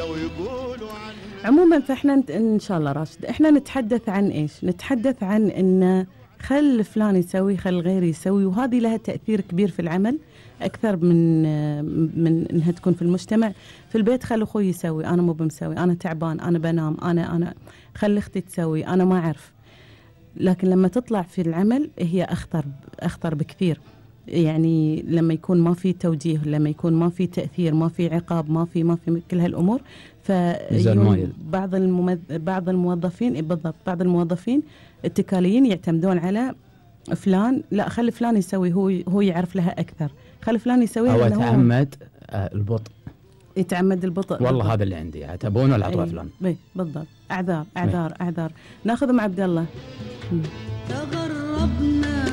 عموما فاحنا ان شاء الله راشد احنا نتحدث عن ايش؟ نتحدث عن ان خل فلان يسوي، خل غيري يسوي، وهذه لها تأثير كبير في العمل أكثر من إنها تكون في المجتمع. في البيت خل أخوي يسوي، أنا مو بمسوي، أنا تعبان، أنا بنام، أنا خل أختي تسوي، أنا ما أعرف. لكن لما تطلع في العمل هي أخطر بكثير. يعني لما يكون ما في توجيه، لما يكون ما في تأثير، ما في عقاب، ما في كل هالأمور، بعض الموظفين بالضبط، بعض الموظفين التكاليين يعتمدون على فلان، لا خلي فلان يسوي، هو يعرف لها أكثر، خلي فلان يسوي. أو يتعمد البطء، يتعمد البطء. والله بالضبط. هذا اللي عندي، يعتبون ولا عطوا فلان. بالضبط. أعذار. ناخذ مع عبد الله. تغربنا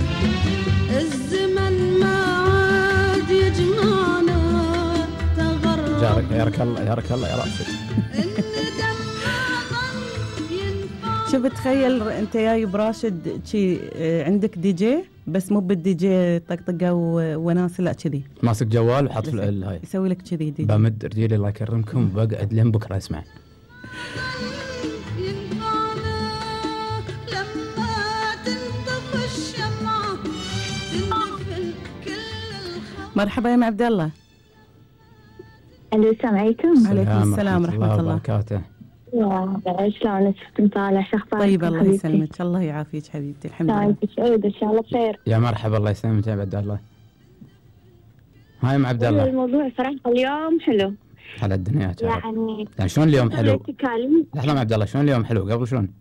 الزمن ما عاد يجمعنا، تغربنا يارك الله يا راشد. شوف تخيل انت جاي براشد شي عندك دي جي، بس مو بالدي جي طقطقه وناس، لا كذي ماسك جوال وحط في الهاي، يسوي لك كذي دي جي. بمد رجلي الله يكرمكم بقعد لين بكره اسمع. مرحبا يا عبد الله. السلام عليكم. عليكم السلام ورحمه الله وبركاته. شلونك ست طالع؟ شو اخبارك؟ طيب الله يسلمك، الله يعافيك حبيبتي، الحمد لله. سعيد ان شاء الله بخير. يا مرحبا، الله يسلمك يا عبد الله. هاي ام عبد الله. الموضوع صراحه اليوم حلو على الدنيا يعني شلون اليوم حلو؟ لحظه عبد الله، شلون اليوم حلو؟ قبل شلون؟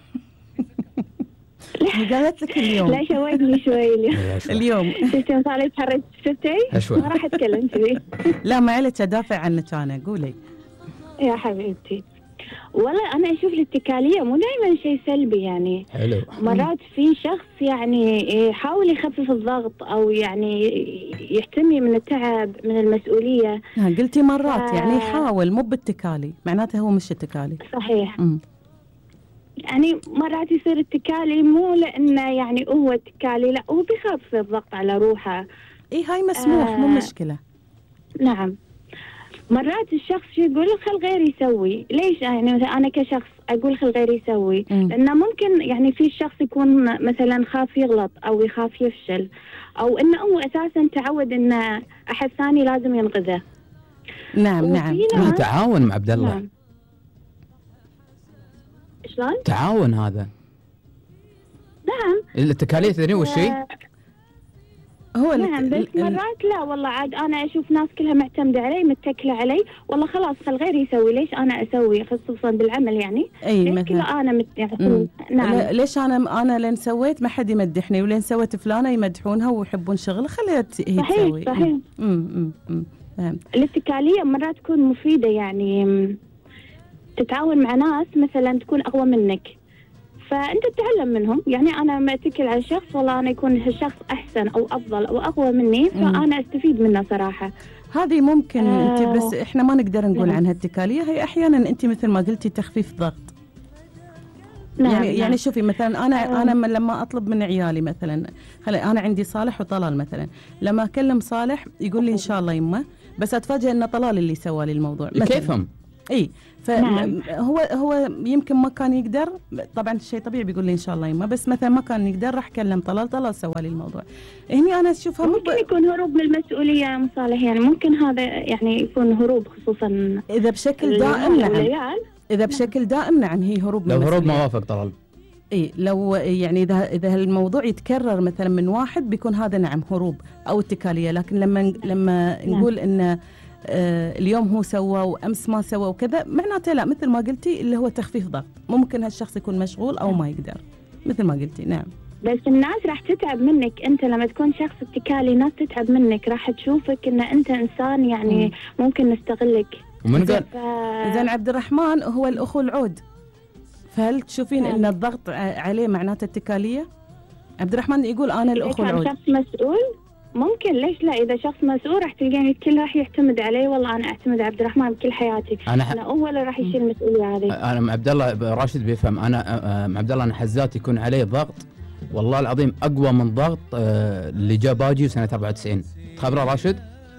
قالت لك اليوم. لا شويتني شوي اليوم. شفتي صار يتحرك، شفتي؟ ما راح اتكلم كذي. لا ما عليك، ادافع عنك انا، قولي. يا حبيبتي والله أنا أشوف الاتكالية مو دائما شيء سلبي، يعني حلو. مرات في شخص يعني يحاول يخفف الضغط أو يعني يحتمي من التعب من المسؤولية. قلتي مرات يعني يحاول، مو بالتكالي، معناته هو مش التكالي. صحيح. يعني مرات يصير التكالي مو لأنه يعني هو التكالي، لا هو بيخفف الضغط على روحه. هاي مسموح، مو مشكلة. نعم. مرات الشخص يقول خل غيري يسوي، ليش يعني مثلا أنا كشخص أقول خل غيري يسوي؟ لأنه ممكن يعني في شخص يكون مثلا خاف يغلط أو يخاف يفشل، أو إنه هو أساسا تعود إنه أحد ثاني لازم ينقذه. نعم. تعاون مع عبد الله. نعم. شلون؟ تعاون هذا. نعم. التكاليف تدري وش هي؟ هو نعم، بس مرات لا والله عاد أنا أشوف ناس كلها معتمدة علي، متكلة علي، والله خلاص خل غيري يسوي، ليش أنا أسوي؟ خصوصا بالعمل يعني. ليش مثلا أنا نعم. ليش أنا لين سويت ما حد يمدحني، ولين سويت فلانة يمدحونها ويحبون شغل، خليها هي تسوي. صحيح. الاتكالية مرات تكون مفيدة، يعني تتعاون مع ناس مثلا تكون أقوى منك، فأنت تتعلم منهم. يعني أنا ما أتكل على شخص، والله أنا يكون هالشخص أحسن أو أفضل أو أقوى مني، فأنا أستفيد منه صراحة. هذه ممكن أنت، بس إحنا ما نقدر نقول عنها التكالية. هي أحيانا أنت مثل ما قلتي تخفيف ضغط. يعني شوفي مثلا أنا لما أطلب من عيالي مثلا، أنا عندي صالح وطلال مثلا، لما أكلم صالح يقول لي إن شاء الله يمه، بس أتفاجئ إن طلال اللي سوى لي الموضوع. كيفهم؟ هو يمكن ما كان يقدر، طبعا الشيء طبيعي بيقول لي ان شاء الله يما، بس مثلا ما كان يقدر، راح كلم طلال سوى لي الموضوع. هني انا اشوفها ممكن يكون هروب من المسؤوليه يا مصالح، يعني ممكن هذا يعني يكون هروب، خصوصا اذا بشكل دائم. نعم. اذا بشكل دائم نعم هي هروب من المسؤوليه. لو هروب ما وافق طلال. لو يعني اذا الموضوع يتكرر مثلا من واحد، بيكون هذا نعم هروب او اتكاليه. لكن لما نقول ان اليوم هو سوى وأمس ما سوى وكذا، معناته لا، مثل ما قلتي اللي هو تخفيف ضغط. ممكن هالشخص يكون مشغول أو ما يقدر، مثل ما قلتي. نعم. بس الناس راح تتعب منك، أنت لما تكون شخص اتكالي ناس تتعب منك، راح تشوفك إن أنت إنسان يعني ممكن نستغلك. ومن قال زين عبد الرحمن هو الأخو العود، فهل تشوفين إن الضغط عليه معناته اتكالية؟ عبد الرحمن يقول أنا الأخو العود. شخص مسؤول ممكن، ليش لا؟ إذا شخص مسؤول راح تلقاني الكل راح يعتمد عليه، والله أنا أعتمد على عبد الرحمن بكل حياتي، أنا أول راح يشيل المسؤولية هذه. أنا عبد الله راشد بيفهم، أنا عبد الله أنا حزات يكون عليه ضغط، والله العظيم أقوى من ضغط اللي جاء باجي سنة 94. تخبره راشد؟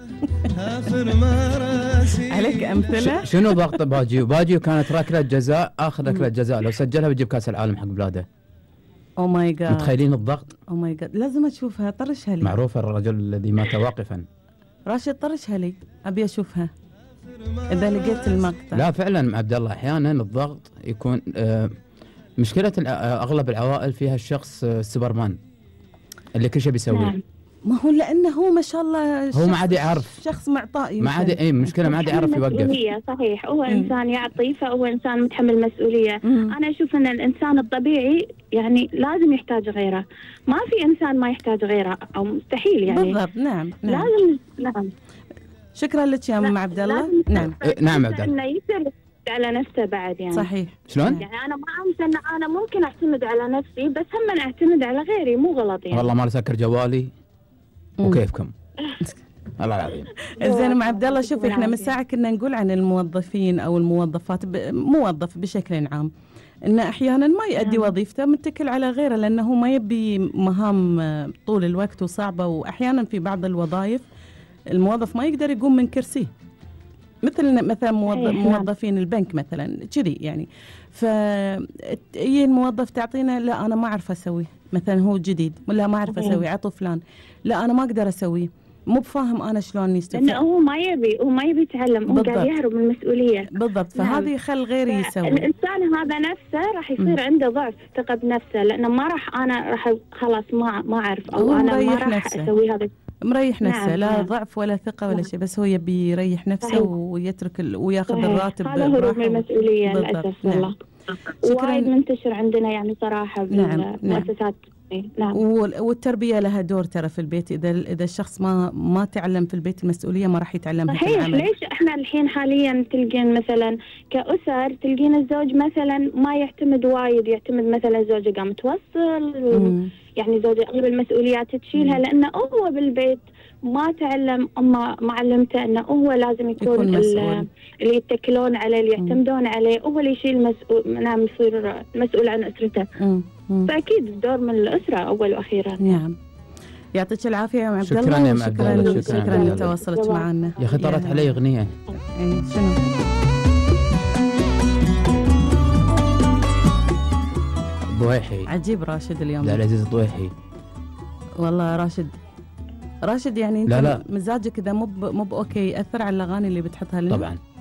عليك امثله. شنو ضغط باجيو كانت ركله جزاء، اخذ ركله جزاء لو سجلها بيجيب كاس العالم حق بلاده. او ماي جاد، متخيلين الضغط؟ او ماي جاد، لازم اشوفها، طرشها لي. معروف الرجل الذي مات واقفا. راشد طرشها لي، ابي اشوفها اذا لقيت المقطع. لا فعلا عبد الله، احيانا الضغط يكون مشكله اغلب العوائل فيها الشخص سوبرمان اللي كل شيء بيسويه. نعم. ما هو لانه هو ما شاء الله هو ما عاد يعرف، شخص معطائي، ما عاد مشكله ما عاد يعرف يوقف. صحيح، هو انسان يعطي، فهو انسان متحمل مسؤوليه. انا اشوف ان الانسان الطبيعي يعني لازم يحتاج غيره، ما في انسان ما يحتاج غيره او مستحيل يعني. بالضبط. نعم. لازم. نعم. شكرا لك يا ام عبد الله. نعم عبد الله. انه يقدر على نفسه بعد يعني. صحيح. شلون؟ يعني انا ما انسى ان انا ممكن اعتمد على نفسي، بس هم اعتمد على غيري، مو غلط يعني. والله ما اسكر جوالي وكيفكم. الله العظيم. زين ام عبد الله، شوف احنا من ساعه كنا نقول عن الموظفين او الموظفات، موظف بشكل عام انه احيانا ما يؤدي وظيفته، متكل على غيره لانه ما يبي مهام طول الوقت وصعبه، واحيانا في بعض الوظائف الموظف ما يقدر يقوم من كرسيه، مثلا موظفين البنك مثلا كذي يعني. فيجي الموظف تعطينا لا انا ما اعرف اسويه، مثلا هو جديد، ولا ما اعرف اسويه، عطوا فلان، لا انا ما اقدر اسويه، مو بفاهم انا شلون يستفيد. لانه هو ما يبي يتعلم، هو قاعد يهرب من المسؤوليه. بالضبط. فهذه خل غيري يسوي. الانسان هذا نفسه راح يصير عنده ضعف ثقه بنفسه، لانه ما راح خلاص ما اعرف، او انا ما راح اسوي هذا. مريح نفسه. لا ضعف ولا ثقه ولا شيء، بس هو يبي يريح نفسه ويترك وياخذ الراتب. هذا هروب من المسؤوليه للاسف. والله وايد منتشر عندنا يعني صراحه بالمؤسسات. نعم. والتربيه لها دور ترى في البيت. اذا الشخص ما تعلم في البيت المسؤوليه، ما راح يتعلمها في العمل. ليش احنا الحين حاليا تلقين مثلا كأسر، تلقين الزوج مثلا ما يعتمد وايد، يعتمد مثلا الزوجه قام توصل، يعني زوجة أغلب المسؤوليات تشيلها، لأنه هو بالبيت ما تعلم، ما علمته أنه هو لازم يكون اللي يتكلون عليه، اللي يعتمدون عليه، هو اللي يشيل نعم، يصير مسؤول عن أسرته. فأكيد الدور من الأسرة أول وأخيرا. نعم. يعطيك العافية يا عبد الله. شكرا لتواصلك معنا. يا أخي طرت علي أغنية. شنو؟ ضويحي. عجيب راشد اليوم. لا العزيز ضويحي. والله راشد يعني انت لا. مزاجك اذا مو اوكي ياثر على الاغاني اللي بتحطها لنا. طبعا.